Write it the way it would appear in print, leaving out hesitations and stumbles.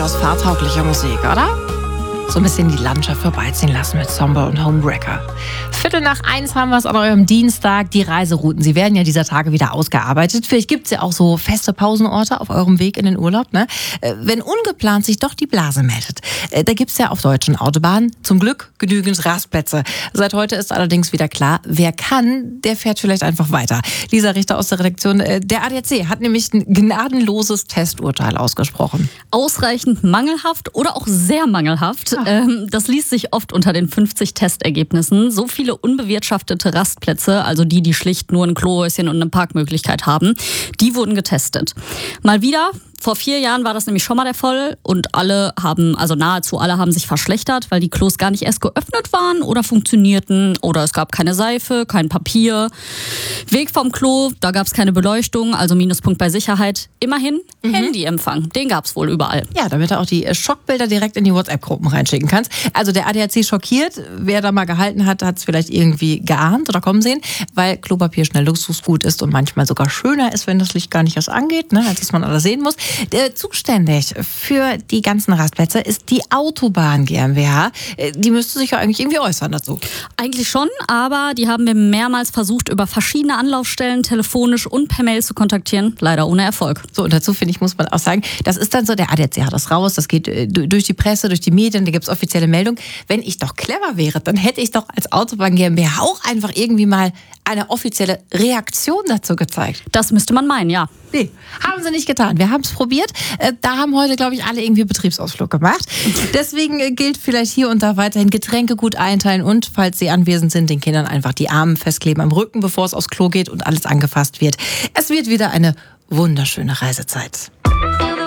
durchaus fahrtaugliche Musik, oder? So ein bisschen die Landschaft vorbeiziehen lassen mit Somber und Homewrecker. 1:15 haben wir es an eurem Dienstag. Die Reiserouten, sie werden ja dieser Tage wieder ausgearbeitet. Vielleicht gibt es ja auch so feste Pausenorte auf eurem Weg in den Urlaub, ne? Wenn ungeplant sich doch die Blase meldet. Da gibt es ja auf deutschen Autobahnen zum Glück genügend Rastplätze. Seit heute ist allerdings wieder klar, wer kann, der fährt vielleicht einfach weiter. Lisa Richter aus der Redaktion. Der ADAC hat nämlich ein gnadenloses Testurteil ausgesprochen. Ausreichend mangelhaft oder auch sehr mangelhaft. Das liest sich oft unter den 50 Testergebnissen. So viele unbewirtschaftete Rastplätze, also die schlicht nur ein Klohäuschen und eine Parkmöglichkeit haben, die wurden getestet. Mal wieder. Vor 4 Jahren war das nämlich schon mal der Fall und nahezu alle haben sich verschlechtert, weil die Klos gar nicht erst geöffnet waren oder funktionierten oder es gab keine Seife, kein Papier. Weg vom Klo, da gab es keine Beleuchtung, also Minuspunkt bei Sicherheit. Immerhin Handyempfang, den gab es wohl überall. Ja, damit du auch die Schockbilder direkt in die WhatsApp-Gruppen reinschicken kannst. Also der ADAC schockiert, wer da mal gehalten hat, hat es vielleicht irgendwie geahnt oder kommen sehen, weil Klopapier schnell Luxusgut ist und manchmal sogar schöner ist, wenn das Licht gar nicht erst angeht, ne, als dass man alles sehen muss. Zuständig für die ganzen Rastplätze ist die Autobahn GmbH. Die müsste sich ja eigentlich irgendwie äußern dazu. Eigentlich schon, aber die haben wir mehrmals versucht, über verschiedene Anlaufstellen telefonisch und per Mail zu kontaktieren. Leider ohne Erfolg. So, und dazu, finde ich, muss man auch sagen, das ist dann so, der ADAC hat das raus, das geht durch die Presse, durch die Medien, da gibt es offizielle Meldungen. Wenn ich doch clever wäre, dann hätte ich doch als Autobahn GmbH auch einfach irgendwie mal eine offizielle Reaktion dazu gezeigt. Das müsste man meinen, ja. Nee, haben sie nicht getan. Wir haben es probiert. Da haben heute, glaube ich, alle irgendwie Betriebsausflug gemacht. Deswegen gilt vielleicht hier und da weiterhin Getränke gut einteilen und, falls sie anwesend sind, den Kindern einfach die Arme festkleben am Rücken, bevor es aufs Klo geht und alles angefasst wird. Es wird wieder eine wunderschöne Reisezeit.